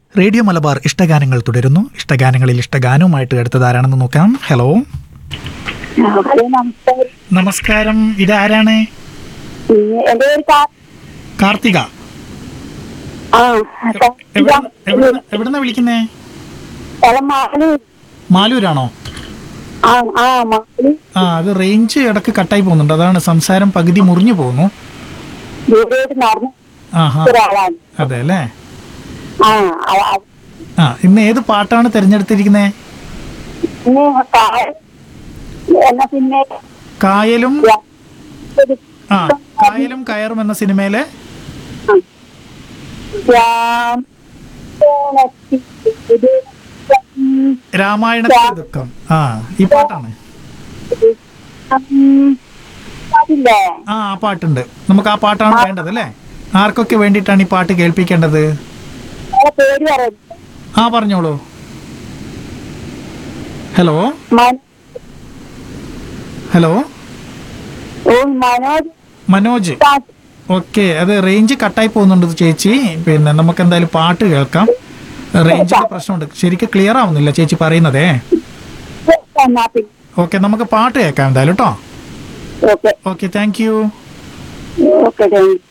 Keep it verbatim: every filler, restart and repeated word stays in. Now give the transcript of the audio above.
Radio Malabar ഇഷ്ടഗാനങ്ങൾ തുടരുന്നു. ഇഷ്ടഗാനങ്ങളിൽ ഇഷ്ടഗാനവുമായിട്ട് അടുത്തതാരാണെന്ന് നോക്കാം. ഹലോ, നമസ്കാരം. ഇതാരാണ്? കാർത്തിക. എവിടുന്നാ വിളിക്കുന്നേ? മാലൂരാണോ? ആ, അത് റേഞ്ച് ഇടക്ക് കട്ടായി പോകുന്നുണ്ട്, അതാണ് സംസാരം പകുതി മുറിഞ്ഞു പോകുന്നു. ആഹാ, അതെ അല്ലേ. ആ, ഇന്ന് ഏത് പാട്ടാണ് തിരഞ്ഞെടുത്തിരിക്കുന്നേ? കായലും ആ കായലും കയറും എന്ന സിനിമയിലെ രാമായണത്തിലെ ദുഃഖം. ആ, ഈ പാട്ടാണ്. ആ, ആ പാട്ടുണ്ട്. നമുക്ക് ആ പാട്ടാണ് വേണ്ടത് അല്ലേ? ആർക്കൊക്കെ വേണ്ടിയിട്ടാണ് ഈ പാട്ട് കേൾപ്പിക്കേണ്ടത്? ആ, പറഞ്ഞോളൂ. Hello hello Manoj. ഓക്കെ, അത് റേഞ്ച് കട്ടായി പോകുന്നുണ്ട് ചേച്ചി. പിന്നെ നമുക്ക് എന്തായാലും പാട്ട് കേൾക്കാം. റേഞ്ചിന്റെ പ്രശ്നമുണ്ട്, ശരിക്കും ക്ലിയർ ആവുന്നില്ല ചേച്ചി പറയുന്നതേ. ഓക്കെ, നമുക്ക് പാട്ട് കേൾക്കാം എന്തായാലും കേട്ടോ. Okay, thank you.